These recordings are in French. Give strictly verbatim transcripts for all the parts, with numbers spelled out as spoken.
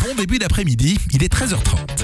bon début d'après-midi, il est treize heures trente.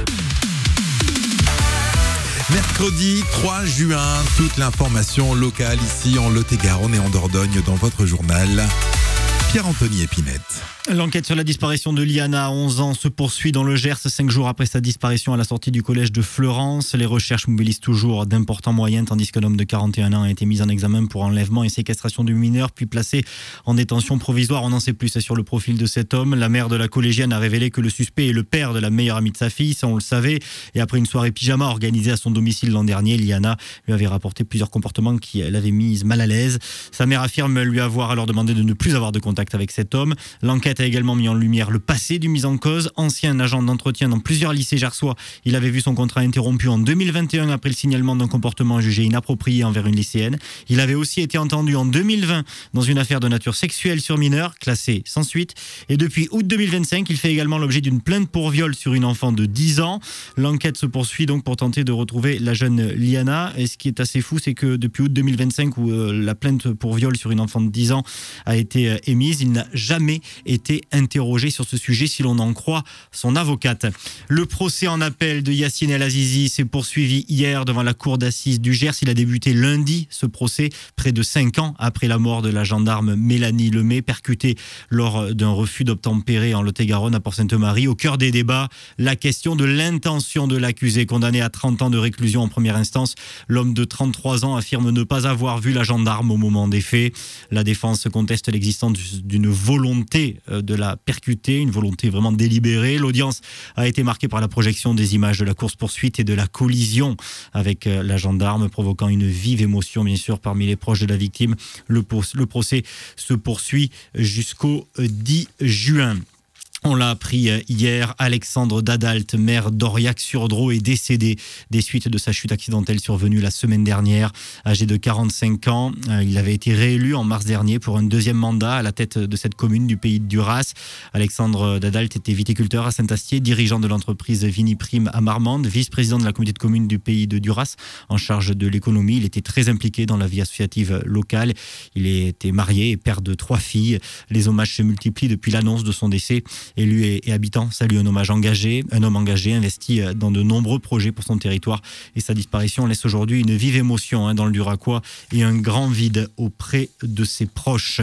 Mercredi trois juin, toute l'information locale ici en Lot-et-Garonne et en Dordogne dans votre journal. Pierre-Anthony Épinette. L'enquête sur la disparition de Liana, onze ans, se poursuit dans le Gers, cinq jours après sa disparition à la sortie du collège de Fleurance. Les recherches mobilisent toujours d'importants moyens, tandis qu'un homme de quarante et un ans a été mis en examen pour enlèvement et séquestration de mineurs, puis placé en détention provisoire. On en sait plus sur le profil de cet homme. La mère de la collégienne a révélé que le suspect est le père de la meilleure amie de sa fille, ça on le savait. Et après une soirée pyjama organisée à son domicile l'an dernier, Liana lui avait rapporté plusieurs comportements qui l'avaient mise mal à l'aise. Sa mère affirme lui avoir alors demandé de ne plus avoir de contact avec cet homme. L'enquête a également mis en lumière le passé du mis en cause. Ancien agent d'entretien dans plusieurs lycées gersois, il avait vu son contrat interrompu en deux mille vingt et un après le signalement d'un comportement jugé inapproprié envers une lycéenne. Il avait aussi été entendu en deux mille vingt dans une affaire de nature sexuelle sur mineur, classée sans suite. Et depuis août deux mille vingt-cinq, il fait également l'objet d'une plainte pour viol sur une enfant de dix ans. L'enquête se poursuit donc pour tenter de retrouver la jeune Liana. Et ce qui est assez fou, c'est que depuis août deux mille vingt-cinq, où euh, la plainte pour viol sur une enfant de dix ans a été euh, émise, il n'a jamais été interrogé sur ce sujet si l'on en croit son avocate. Le procès en appel de Yacine El Azizi s'est poursuivi hier devant la cour d'assises du Gers. Il a débuté lundi, ce procès, près de cinq ans après la mort de la gendarme Mélanie Lemay, percutée lors d'un refus d'obtempérer en Lot-et-Garonne à Port-Sainte-Marie. Au cœur des débats, la question de l'intention de l'accusé, condamné à trente ans de réclusion en première instance. L'homme de trente-trois ans affirme ne pas avoir vu la gendarme au moment des faits. La défense conteste l'existence d'une volonté de la percuter, une volonté vraiment délibérée. L'audience a été marquée par la projection des images de la course-poursuite et de la collision avec la gendarme, provoquant une vive émotion, bien sûr, parmi les proches de la victime. Le, le procès se poursuit jusqu'au dix juin. On l'a appris hier, Alexandre Dadalt, maire d'Aurillac-sur-Dros, est décédé des suites de sa chute accidentelle survenue la semaine dernière. Âgé de quarante-cinq ans, il avait été réélu en mars dernier pour un deuxième mandat à la tête de cette commune du pays de Duras. Alexandre Dadalt était viticulteur à Saint-Astier, dirigeant de l'entreprise Viniprime à Marmande, vice-président de la communauté de communes du pays de Duras, en charge de l'économie. Il était très impliqué dans la vie associative locale. Il était marié et père de trois filles. Les hommages se multiplient depuis l'annonce de son décès. Élus et, et habitants saluent un hommage engagé, un homme engagé, investi dans de nombreux projets pour son territoire. Et sa disparition laisse aujourd'hui une vive émotion hein, dans le Duracois et un grand vide auprès de ses proches.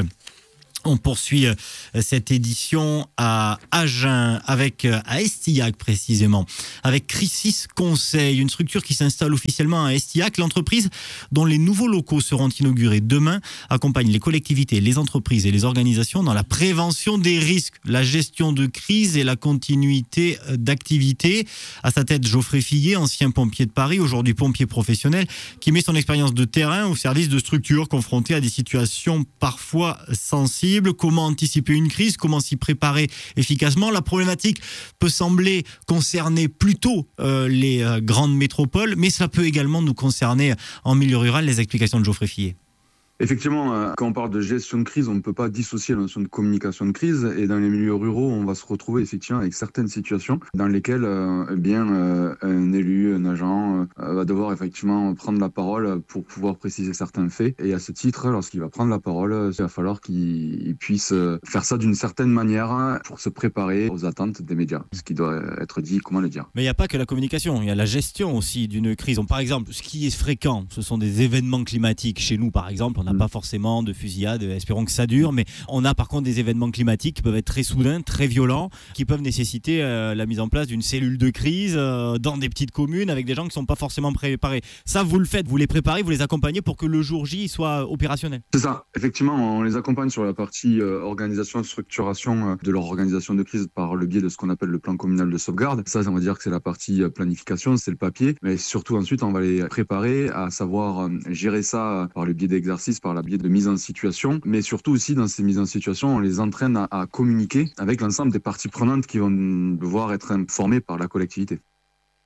On poursuit cette édition à Agen, avec, à Estillac précisément, avec Crisis Conseil, une structure qui s'installe officiellement à Estillac. L'entreprise, dont les nouveaux locaux seront inaugurés demain, accompagne les collectivités, les entreprises et les organisations dans la prévention des risques, la gestion de crise et la continuité d'activité. À sa tête, Geoffrey Figuet, ancien pompier de Paris, aujourd'hui pompier professionnel, qui met son expérience de terrain au service de structures confrontées à des situations parfois sensibles. Comment anticiper une crise, comment s'y préparer efficacement. La problématique peut sembler concerner plutôt euh, les euh, grandes métropoles, mais ça peut également nous concerner en milieu rural. Les explications de Geoffrey Figuet. Effectivement, quand on parle de gestion de crise, on ne peut pas dissocier la notion de communication de crise. Et dans les milieux ruraux, on va se retrouver effectivement avec certaines situations dans lesquelles euh, eh bien, euh, un élu, un agent euh, va devoir effectivement prendre la parole pour pouvoir préciser certains faits. Et à ce titre, lorsqu'il va prendre la parole, il va falloir qu'il puisse faire ça d'une certaine manière pour se préparer aux attentes des médias. Ce qui doit être dit, comment le dire. Mais il n'y a pas que la communication, il y a la gestion aussi d'une crise. Par exemple, ce qui est fréquent, ce sont des événements climatiques. Chez nous, par exemple, on n'a pas forcément de fusillade, espérons que ça dure, mais on a par contre des événements climatiques qui peuvent être très soudains, très violents, qui peuvent nécessiter euh, la mise en place d'une cellule de crise euh, dans des petites communes avec des gens qui ne sont pas forcément préparés. Ça, vous le faites, vous les préparez, vous les accompagnez pour que le jour J soit opérationnel. C'est ça, effectivement, on les accompagne sur la partie euh, organisation et structuration euh, de leur organisation de crise par le biais de ce qu'on appelle le plan communal de sauvegarde. Ça, on va dire que c'est la partie euh, planification, c'est le papier, mais surtout ensuite, on va les préparer à savoir euh, gérer ça par le biais d'exercices, par le biais de mise en situation, mais surtout aussi dans ces mises en situation, on les entraîne à, à communiquer avec l'ensemble des parties prenantes qui vont devoir être informées par la collectivité.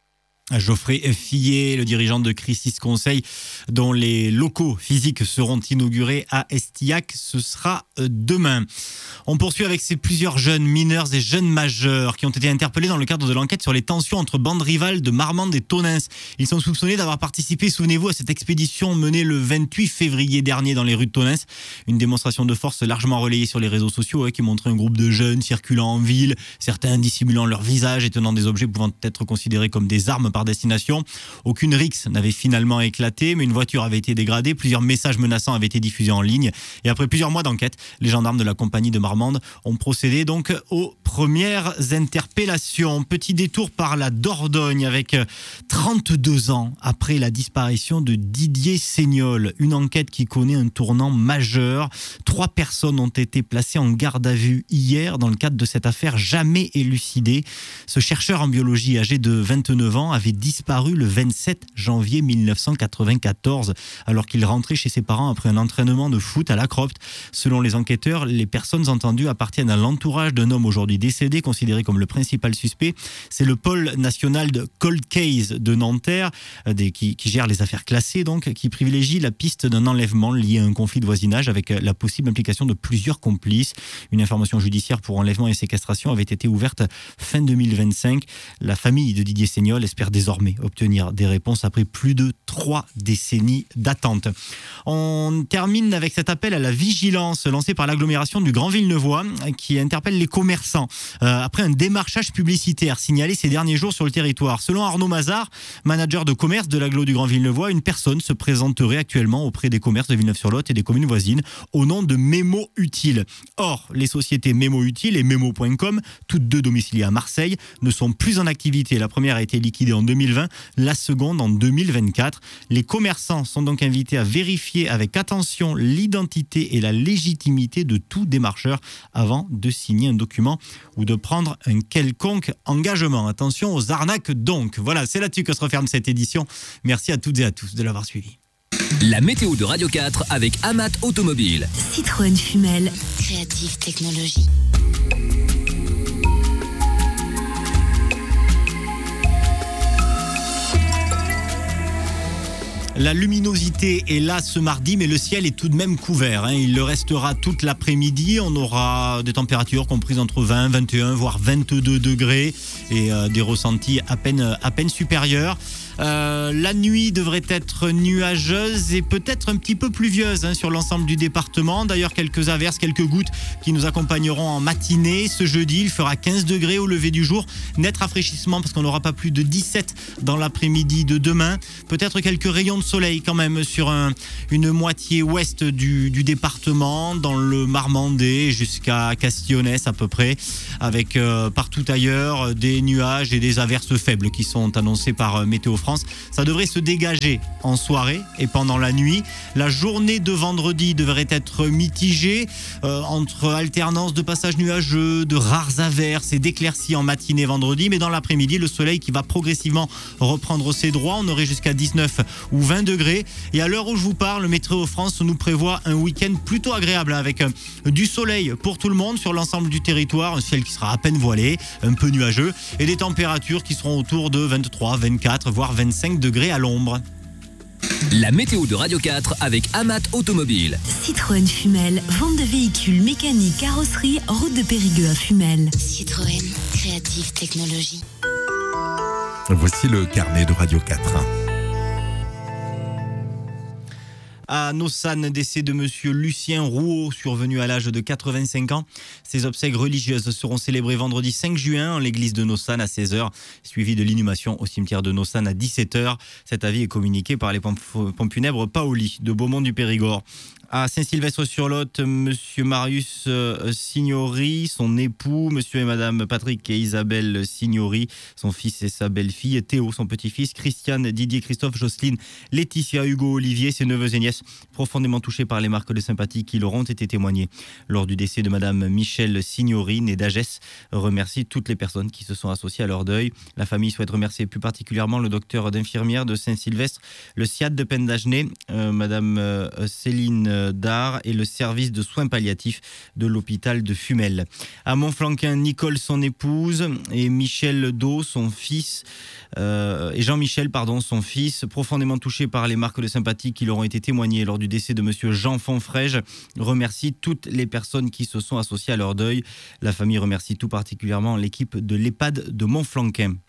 Geoffrey Fillet, le dirigeant de Crisis Conseil, dont les locaux physiques seront inaugurés à Estillac, ce sera demain. On poursuit avec ces plusieurs jeunes mineurs et jeunes majeurs qui ont été interpellés dans le cadre de l'enquête sur les tensions entre bandes rivales de Marmande et Tonneins. Ils sont soupçonnés d'avoir participé, souvenez-vous, à cette expédition menée le vingt-huit février dernier dans les rues de Tonneins. Une démonstration de force largement relayée sur les réseaux sociaux ouais, qui montrait un groupe de jeunes circulant en ville, certains dissimulant leur visage et tenant des objets pouvant être considérés comme des armes par destination. Aucune rixe n'avait finalement éclaté, mais une voiture avait été dégradée, plusieurs messages menaçants avaient été diffusés en ligne. Et après plusieurs mois d'enquête, les gendarmes de la compagnie de Marmande ont procédé donc aux premières interpellations. Petit détour par la Dordogne avec trente-deux ans après la disparition de Didier Seignol. Une enquête qui connaît un tournant majeur. Trois personnes ont été placées en garde à vue hier dans le cadre de cette affaire jamais élucidée. Ce chercheur en biologie âgé de vingt-neuf ans avait disparu le vingt-sept janvier mille neuf cent quatre-vingt-quatorze alors qu'il rentrait chez ses parents après un entraînement de foot à la Cropte. Selon les enquêteurs, les personnes entendues appartiennent à l'entourage d'un homme aujourd'hui décédé, considéré comme le principal suspect. C'est le pôle national de Cold Case de Nanterre, des, qui, qui gère les affaires classées, donc, qui privilégie la piste d'un enlèvement lié à un conflit de voisinage avec la possible implication de plusieurs complices. Une information judiciaire pour enlèvement et séquestration avait été ouverte fin deux mille vingt-cinq. La famille de Didier Seignol espère désormais obtenir des réponses après plus de trois décennies d'attente. On termine avec cet appel à la vigilance lancé par l'agglomération du Grand Villeneuvois qui interpelle les commerçants euh, après un démarchage publicitaire signalé ces derniers jours sur le territoire. Selon Arnaud Mazard, manager de commerce de l'agglo du Grand Villeneuvois, une personne se présenterait actuellement auprès des commerces de Villeneuve-sur-Lot et des communes voisines au nom de Mémo Utile. Or, les sociétés Mémo Utile et Mémo point com, toutes deux domiciliées à Marseille, ne sont plus en activité. La première a été liquidée en deux mille vingt, la seconde en deux mille vingt-quatre. Les commerçants sont donc invités à vérifier avec attention l'identité et la légitimité de tout démarcheur avant de signer un document ou de prendre un quelconque engagement. Attention aux arnaques donc. Voilà, c'est là-dessus que se referme cette édition. Merci à toutes et à tous de l'avoir suivi. La météo de Radio quatre avec Amat Automobile. Citroën Fumel. Creative Technologies. La luminosité est là ce mardi, mais le ciel est tout de même couvert. Hein. Il le restera toute l'après-midi. On aura des températures comprises entre vingt, vingt et un, voire vingt-deux degrés et euh, des ressentis à peine, à peine supérieurs. Euh, la nuit devrait être nuageuse et peut-être un petit peu pluvieuse hein, sur l'ensemble du département. D'ailleurs, quelques averses, quelques gouttes qui nous accompagneront en matinée. Ce jeudi, il fera quinze degrés au lever du jour. Net rafraîchissement parce qu'on n'aura pas plus de dix-sept dans l'après-midi de demain. Peut-être quelques rayons de soleil quand même sur un, une moitié ouest du, du département, dans le Marmandais jusqu'à Castillonnès à peu près, avec euh, partout ailleurs des nuages et des averses faibles qui sont annoncées par euh, Météo France. Ça devrait se dégager en soirée et pendant la nuit. La journée de vendredi devrait être mitigée euh, entre alternance de passages nuageux, de rares averses et d'éclaircies en matinée vendredi. Mais dans l'après-midi, le soleil qui va progressivement reprendre ses droits. On aurait jusqu'à dix-neuf ou vingt degrés. Et à l'heure où je vous parle, Météo France nous prévoit un week-end plutôt agréable avec euh, du soleil pour tout le monde sur l'ensemble du territoire. Un ciel qui sera à peine voilé, un peu nuageux et des températures qui seront autour de vingt-trois, vingt-quatre, voire vingt-cinq degrés à l'ombre. La météo de Radio quatre avec Amat Automobile. Citroën Fumel, vente de véhicules mécaniques, carrosserie, route de Périgueux à Fumel. Citroën, Creative Technologies. Voici le carnet de Radio quatre. À Nossane, décès de monsieur Lucien Rouault, survenu à l'âge de quatre-vingt-cinq ans. Ses obsèques religieuses seront célébrées vendredi cinq juin en l'église de Nossane à seize heures, suivi de l'inhumation au cimetière de Nossane à dix-sept heures. Cet avis est communiqué par les pompes funèbres Paoli de Beaumont du Périgord. À Saint-Sylvestre-sur-Lot, monsieur Marius euh, Signori, son époux, monsieur et madame Patrick et Isabelle Signori, son fils et sa belle-fille, Théo, son petit-fils, Christiane, Didier, Christophe, Jocelyne, Laetitia, Hugo, Olivier, ses neveux et nièces, profondément touchés par les marques de sympathie qui leur ont été témoignées lors du décès de madame Michel Signori, née d'Agès, remercie toutes les personnes qui se sont associées à leur deuil. La famille souhaite remercier plus particulièrement le docteur d'infirmière de Saint-Sylvestre, le S I A D de Pendagenais, euh, madame euh, Céline médecine d'art et le service de soins palliatifs de l'hôpital de Fumel. À Montflanquin, Nicole, son épouse, et Michel Do, son fils, euh, et Jean-Michel, pardon, son fils, profondément touchés par les marques de sympathie qui leur ont été témoignées lors du décès de monsieur Jean Fonfrège, remercie toutes les personnes qui se sont associées à leur deuil. La famille remercie tout particulièrement l'équipe de l'EHPAD de Montflanquin.